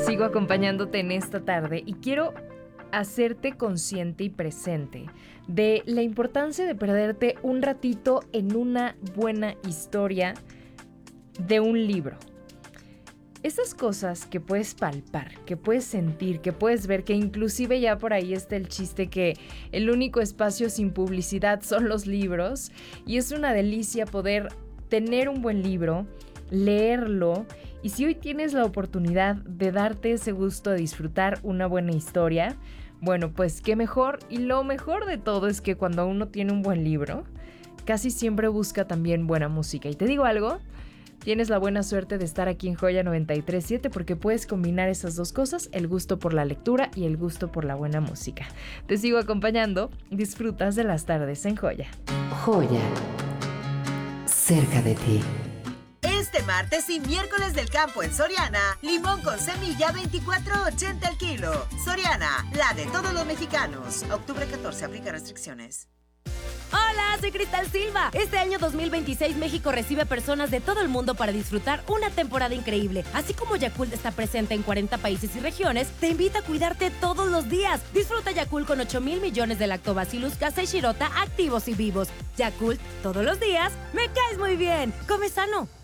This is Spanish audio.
Sigo acompañándote en esta tarde y quiero hacerte consciente y presente de la importancia de perderte un ratito en una buena historia de un libro. Esas cosas que puedes palpar, que puedes sentir, que puedes ver, que inclusive ya por ahí está el chiste que el único espacio sin publicidad son los libros, y es una delicia poder tener un buen libro, leerlo, y si hoy tienes la oportunidad de darte ese gusto de disfrutar una buena historia, bueno, pues qué mejor. Y lo mejor de todo es que cuando uno tiene un buen libro, casi siempre busca también buena música. Y te digo algo, tienes la buena suerte de estar aquí en Joya 93.7 porque puedes combinar esas dos cosas, el gusto por la lectura y el gusto por la buena música. Te sigo acompañando, disfrutas de las tardes en Joya. Joya, cerca de ti. Este martes y miércoles del campo en Soriana, limón con semilla 24.80 el kilo. Soriana, la de todos los mexicanos. Octubre 14, aplica restricciones. Hola, soy Cristal Silva. Este año 2026 México recibe personas de todo el mundo para disfrutar una temporada increíble. Así como Yakult está presente en 40 países y regiones, te invita a cuidarte todos los días. Disfruta Yakult con 8,000 millones de Lactobacillus casei shirota activos y vivos. Yakult, todos los días, me caes muy bien. Come sano.